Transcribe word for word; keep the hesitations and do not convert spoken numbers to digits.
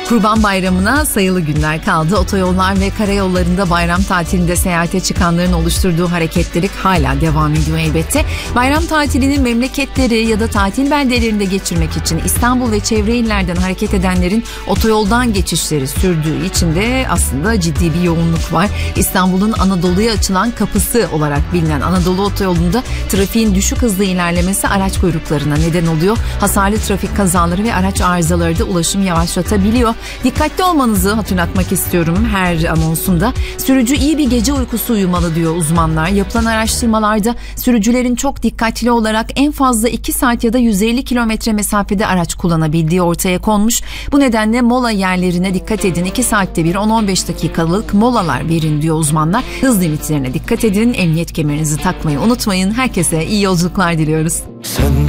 Kurban Bayramı'na sayılı günler kaldı. Otoyollar ve karayollarında bayram tatilinde seyahate çıkanların oluşturduğu hareketlilik hala devam ediyor elbette. Bayram tatilini memleketleri ya da tatil beldelerinde geçirmek için İstanbul ve çevre illerden hareket edenlerin otoyoldan geçişleri sürdüğü için de aslında ciddi bir yoğunluk var. İstanbul'un Anadolu'ya açılan kapısı olarak bilinen Anadolu Otoyolu'nda trafiğin düşük hızlı ilerlemesi araç kuyruklarına neden oluyor. Hasarlı trafik kazaları ve araç arızaları da ulaşım yavaşlatabiliyor. Dikkatli olmanızı hatırlatmak istiyorum her anonsunda. Sürücü iyi bir gece uykusu uyumalı diyor uzmanlar. Yapılan araştırmalarda sürücülerin çok dikkatli olarak en fazla iki saat ya da yüz elli kilometre mesafede araç kullanabildiği ortaya konmuş. Bu nedenle mola yerlerine dikkat edin. iki saatte bir on on beş dakikalık molalar verin diyor uzmanlar. Hız limitlerine dikkat edin. Emniyet kemerinizi takmayı unutmayın. Herkese iyi yolculuklar diliyoruz. Sen